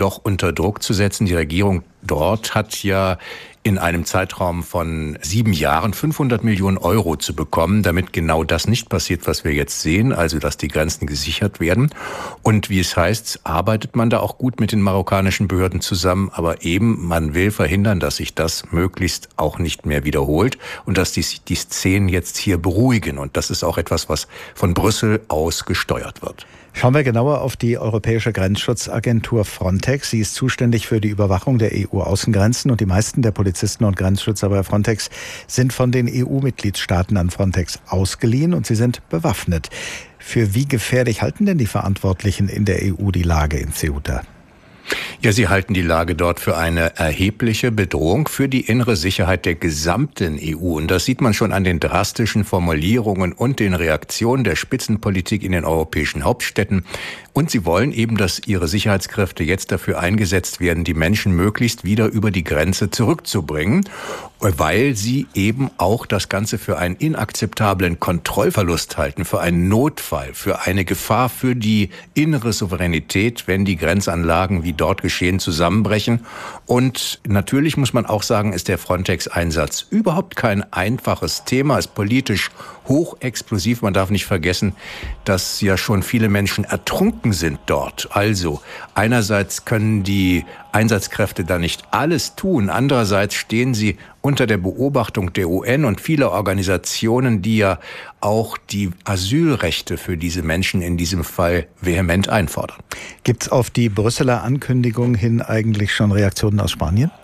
doch unter Druck zu setzen. Die Regierung dort hat ja in einem Zeitraum von 7 Jahren 500 Millionen Euro zu bekommen, damit genau das nicht passiert, was wir jetzt sehen, also dass die Grenzen gesichert werden. Und wie es heißt, arbeitet man da auch gut mit den marokkanischen Behörden zusammen, aber eben man will verhindern, dass sich das möglichst auch nicht mehr wiederholt und dass die Szenen jetzt hier beruhigen. Und das ist auch etwas, was von Brüssel aus gesteuert wird. Schauen wir genauer auf die Europäische Grenzschutzagentur Frontex. Sie ist zuständig für die Überwachung der EU-Außengrenzen und die meisten der Polizisten und Grenzschützer bei Frontex sind von den EU-Mitgliedstaaten an Frontex ausgeliehen und sie sind bewaffnet. Für wie gefährlich halten denn die Verantwortlichen in der EU die Lage in Ceuta? Ja, sie halten die Lage dort für eine erhebliche Bedrohung für die innere Sicherheit der gesamten EU. Und das sieht man schon an den drastischen Formulierungen und den Reaktionen der Spitzenpolitik in den europäischen Hauptstädten. Und sie wollen eben, dass ihre Sicherheitskräfte jetzt dafür eingesetzt werden, die Menschen möglichst wieder über die Grenze zurückzubringen, weil sie eben auch das Ganze für einen inakzeptablen Kontrollverlust halten, für einen Notfall, für eine Gefahr für die innere Souveränität, wenn die Grenzanlagen wie dort geschehen zusammenbrechen. Und natürlich muss man auch sagen, ist der Frontex-Einsatz überhaupt kein einfaches Thema, ist politisch hochexplosiv. Man darf nicht vergessen, dass ja schon viele Menschen ertrunken sind dort. Also einerseits können die Einsatzkräfte da nicht alles tun. Andererseits stehen sie unter der Beobachtung der UN und vieler Organisationen, die ja auch die Asylrechte für diese Menschen in diesem Fall vehement einfordern. Gibt es auf die Brüsseler Ankündigung hin eigentlich schon Reaktionen aus Spanien?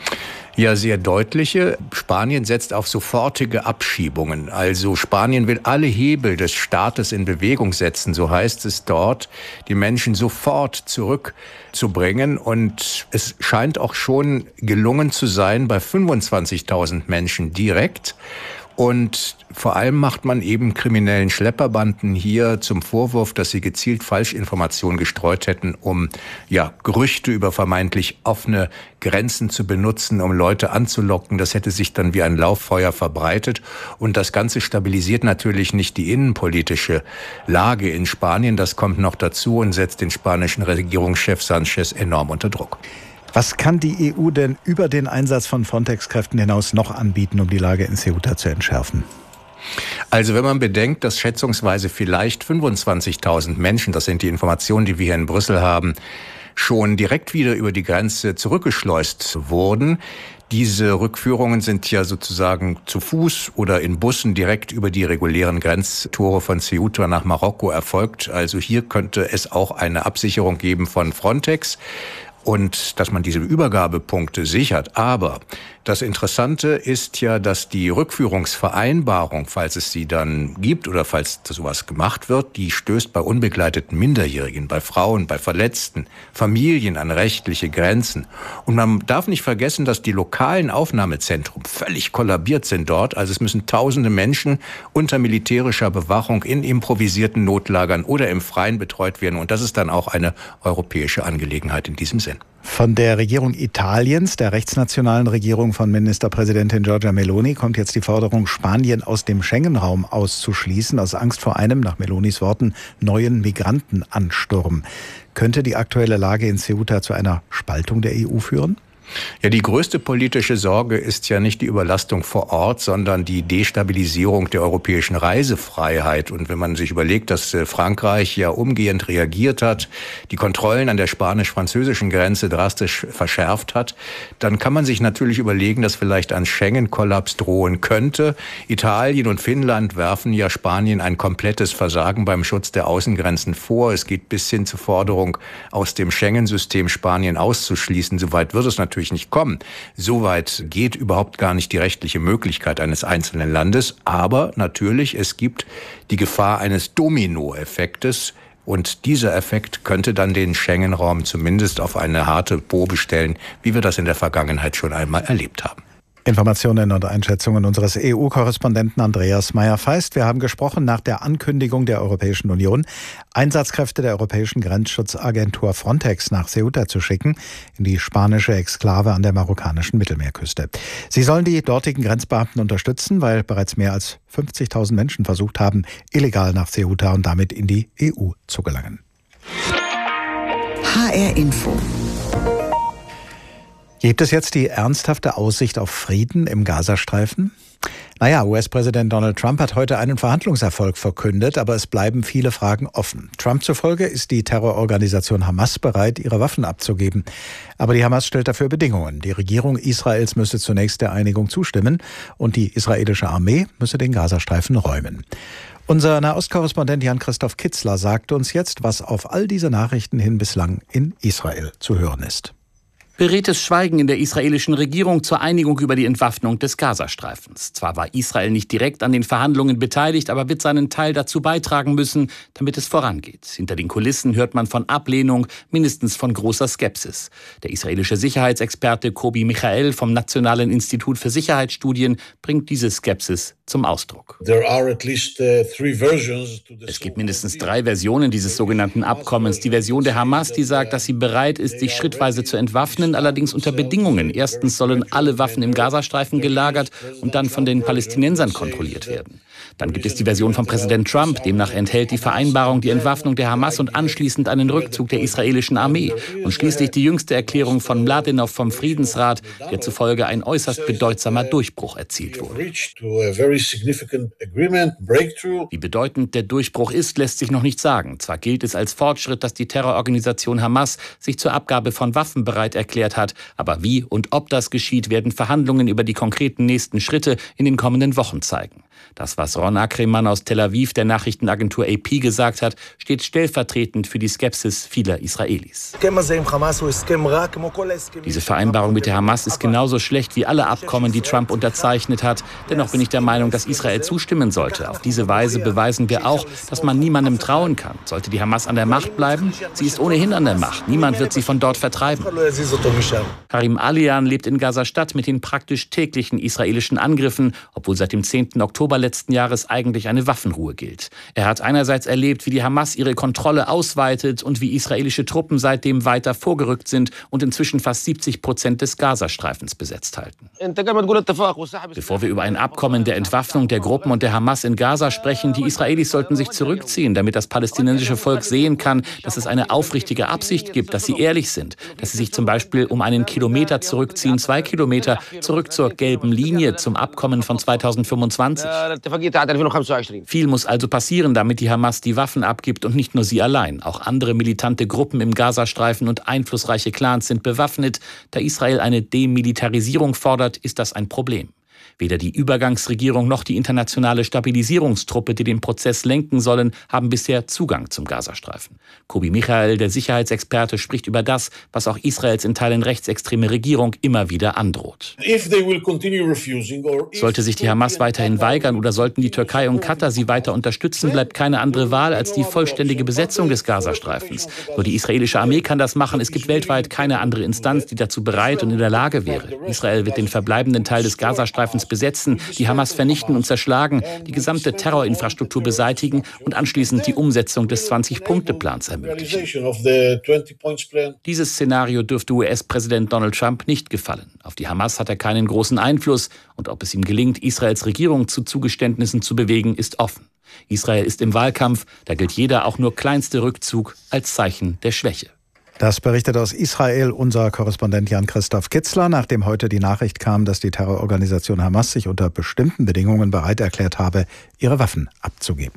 Ja, sehr deutliche. Spanien setzt auf sofortige Abschiebungen. Also Spanien will alle Hebel des Staates in Bewegung setzen, so heißt es dort, die Menschen sofort zurückzubringen. Und es scheint auch schon gelungen zu sein bei 25.000 Menschen direkt. Und vor allem macht man eben kriminellen Schlepperbanden hier zum Vorwurf, dass sie gezielt Falschinformationen gestreut hätten, um Gerüchte über vermeintlich offene Grenzen zu benutzen, um Leute anzulocken. Das hätte sich dann wie ein Lauffeuer verbreitet. Und das Ganze stabilisiert natürlich nicht die innenpolitische Lage in Spanien. Das kommt noch dazu und setzt den spanischen Regierungschef Sánchez enorm unter Druck. Was kann die EU denn über den Einsatz von Frontex-Kräften hinaus noch anbieten, um die Lage in Ceuta zu entschärfen? Also wenn man bedenkt, dass schätzungsweise vielleicht 25.000 Menschen, das sind die Informationen, die wir hier in Brüssel haben, schon direkt wieder über die Grenze zurückgeschleust wurden. Diese Rückführungen sind ja sozusagen zu Fuß oder in Bussen direkt über die regulären Grenztore von Ceuta nach Marokko erfolgt. Also hier könnte es auch eine Absicherung geben von Frontex. Und dass man diese Übergabepunkte sichert. Aber das Interessante ist ja, dass die Rückführungsvereinbarung, falls es sie dann gibt oder falls sowas gemacht wird, die stößt bei unbegleiteten Minderjährigen, bei Frauen, bei verletzten Familien an rechtliche Grenzen. Und man darf nicht vergessen, dass die lokalen Aufnahmezentren völlig kollabiert sind dort. Also es müssen tausende Menschen unter militärischer Bewachung in improvisierten Notlagern oder im Freien betreut werden. Und das ist dann auch eine europäische Angelegenheit in diesem Sinn. Von der Regierung Italiens, der rechtsnationalen Regierung von Ministerpräsidentin Giorgia Meloni, kommt jetzt die Forderung, Spanien aus dem Schengen-Raum auszuschließen, aus Angst vor einem, nach Melonis Worten, neuen Migrantenansturm. Könnte die aktuelle Lage in Ceuta zu einer Spaltung der EU führen? Ja, die größte politische Sorge ist ja nicht die Überlastung vor Ort, sondern die Destabilisierung der europäischen Reisefreiheit. Und wenn man sich überlegt, dass Frankreich ja umgehend reagiert hat, die Kontrollen an der spanisch-französischen Grenze drastisch verschärft hat, dann kann man sich natürlich überlegen, dass vielleicht ein Schengen-Kollaps drohen könnte. Italien und Finnland werfen ja Spanien ein komplettes Versagen beim Schutz der Außengrenzen vor. Es geht bis hin zur Forderung, aus dem Schengen-System Spanien auszuschließen. Soweit wird es natürlich nicht kommen. Soweit geht überhaupt gar nicht die rechtliche Möglichkeit eines einzelnen Landes. Aber natürlich, es gibt die Gefahr eines Dominoeffektes. Und dieser Effekt könnte dann den Schengen-Raum zumindest auf eine harte Probe stellen, wie wir das in der Vergangenheit schon einmal erlebt haben. Informationen und Einschätzungen unseres EU-Korrespondenten Andreas Meyer-Feist. Wir haben gesprochen nach der Ankündigung der Europäischen Union, Einsatzkräfte der Europäischen Grenzschutzagentur Frontex nach Ceuta zu schicken, in die spanische Exklave an der marokkanischen Mittelmeerküste. Sie sollen die dortigen Grenzbeamten unterstützen, weil bereits mehr als 50.000 Menschen versucht haben, illegal nach Ceuta und damit in die EU zu gelangen. HR Info. Gibt es jetzt die ernsthafte Aussicht auf Frieden im Gazastreifen? Naja, US-Präsident Donald Trump hat heute einen Verhandlungserfolg verkündet, aber es bleiben viele Fragen offen. Trump zufolge ist die Terrororganisation Hamas bereit, ihre Waffen abzugeben. Aber die Hamas stellt dafür Bedingungen. Die Regierung Israels müsse zunächst der Einigung zustimmen und die israelische Armee müsse den Gazastreifen räumen. Unser Nahostkorrespondent Jan-Christoph Kitzler sagt uns jetzt, was auf all diese Nachrichten hin bislang in Israel zu hören ist. Beredtes Schweigen in der israelischen Regierung zur Einigung über die Entwaffnung des Gazastreifens. Zwar war Israel nicht direkt an den Verhandlungen beteiligt, aber wird seinen Teil dazu beitragen müssen, damit es vorangeht. Hinter den Kulissen hört man von Ablehnung, mindestens von großer Skepsis. Der israelische Sicherheitsexperte Kobi Michael vom Nationalen Institut für Sicherheitsstudien bringt diese Skepsis zum Ausdruck. Es gibt mindestens 3 Versionen dieses sogenannten Abkommens. Die Version der Hamas, die sagt, dass sie bereit ist, sich schrittweise zu entwaffnen, allerdings unter Bedingungen. Erstens sollen alle Waffen im Gazastreifen gelagert und dann von den Palästinensern kontrolliert werden. Dann gibt es die Version von Präsident Trump. Demnach enthält die Vereinbarung die Entwaffnung der Hamas und anschließend einen Rückzug der israelischen Armee. Und schließlich die jüngste Erklärung von Mladenov vom Friedensrat, der zufolge ein äußerst bedeutsamer Durchbruch erzielt wurde. Wie bedeutend der Durchbruch ist, lässt sich noch nicht sagen. Zwar gilt es als Fortschritt, dass die Terrororganisation Hamas sich zur Abgabe von Waffen bereit erklärt hat, aber wie und ob das geschieht, werden Verhandlungen über die konkreten nächsten Schritte in den kommenden Wochen zeigen. Das, was Ron Ackermann aus Tel Aviv der Nachrichtenagentur AP gesagt hat, steht stellvertretend für die Skepsis vieler Israelis. Diese Vereinbarung mit der Hamas ist genauso schlecht wie alle Abkommen, die Trump unterzeichnet hat. Dennoch bin ich der Meinung, dass Israel zustimmen sollte. Auf diese Weise beweisen wir auch, dass man niemandem trauen kann. Sollte die Hamas an der Macht bleiben? Sie ist ohnehin an der Macht. Niemand wird sie von dort vertreiben. Karim Alian lebt in Gaza-Stadt mit den praktisch täglichen israelischen Angriffen, obwohl seit dem 10. Oktober letzten Jahres eigentlich eine Waffenruhe gilt. Er hat einerseits erlebt, wie die Hamas ihre Kontrolle ausweitet und wie israelische Truppen seitdem weiter vorgerückt sind und inzwischen fast 70% des Gazastreifens besetzt halten. Bevor wir über ein Abkommen der Entwaffnung der Gruppen und der Hamas in Gaza sprechen, die Israelis sollten sich zurückziehen, damit das palästinensische Volk sehen kann, dass es eine aufrichtige Absicht gibt, dass sie ehrlich sind, dass sie sich zum Beispiel um einen Kilometer zurückziehen, 2 Kilometer zurück zur gelben Linie, zum Abkommen von 2025. Viel muss also passieren, damit die Hamas die Waffen abgibt und nicht nur sie allein. Auch andere militante Gruppen im Gazastreifen und einflussreiche Clans sind bewaffnet. Da Israel eine Demilitarisierung fordert, ist das ein Problem. Weder die Übergangsregierung noch die internationale Stabilisierungstruppe, die den Prozess lenken sollen, haben bisher Zugang zum Gazastreifen. Kobi Michael, der Sicherheitsexperte, spricht über das, was auch Israels in Teilen rechtsextreme Regierung immer wieder androht. Sollte sich die Hamas weiterhin weigern oder sollten die Türkei und Katar sie weiter unterstützen, bleibt keine andere Wahl als die vollständige Besetzung des Gazastreifens. Nur die israelische Armee kann das machen. Es gibt weltweit keine andere Instanz, die dazu bereit und in der Lage wäre. Israel wird den verbleibenden Teil des Gazastreifens besetzen, die Hamas vernichten und zerschlagen, die gesamte Terrorinfrastruktur beseitigen und anschließend die Umsetzung des 20-Punkte-Plans ermöglichen. Dieses Szenario dürfte US-Präsident Donald Trump nicht gefallen. Auf die Hamas hat er keinen großen Einfluss und ob es ihm gelingt, Israels Regierung zu Zugeständnissen zu bewegen, ist offen. Israel ist im Wahlkampf, da gilt jeder auch nur kleinste Rückzug als Zeichen der Schwäche. Das berichtet aus Israel unser Korrespondent Jan-Christoph Kitzler, nachdem heute die Nachricht kam, dass die Terrororganisation Hamas sich unter bestimmten Bedingungen bereit erklärt habe, ihre Waffen abzugeben.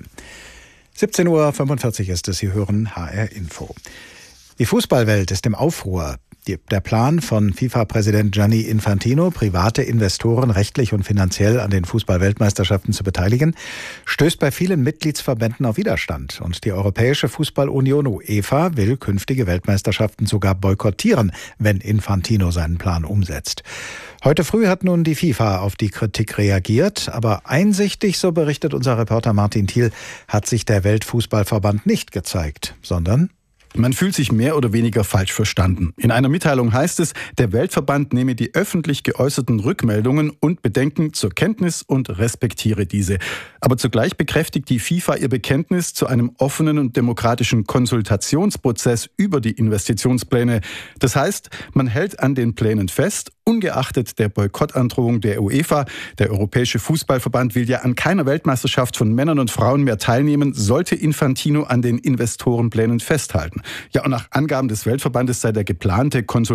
17:45 Uhr ist es, Sie hören HR Info. Die Fußballwelt ist im Aufruhr. Der Plan von FIFA-Präsident Gianni Infantino, private Investoren rechtlich und finanziell an den Fußball-Weltmeisterschaften zu beteiligen, stößt bei vielen Mitgliedsverbänden auf Widerstand. Und die Europäische Fußballunion UEFA will künftige Weltmeisterschaften sogar boykottieren, wenn Infantino seinen Plan umsetzt. Heute früh hat nun die FIFA auf die Kritik reagiert, aber einsichtig, so berichtet unser Reporter Martin Thiel, hat sich der Weltfußballverband nicht gezeigt, sondern man fühlt sich mehr oder weniger falsch verstanden. In einer Mitteilung heißt es, der Weltverband nehme die öffentlich geäußerten Rückmeldungen und Bedenken zur Kenntnis und respektiere diese. Aber zugleich bekräftigt die FIFA ihr Bekenntnis zu einem offenen und demokratischen Konsultationsprozess über die Investitionspläne. Das heißt, man hält an den Plänen fest ungeachtet der Boykottandrohung der UEFA. Der Europäische Fußballverband will ja an keiner Weltmeisterschaft von Männern und Frauen mehr teilnehmen, sollte Infantino an den Investorenplänen festhalten. Ja, und nach Angaben des Weltverbandes sei der geplante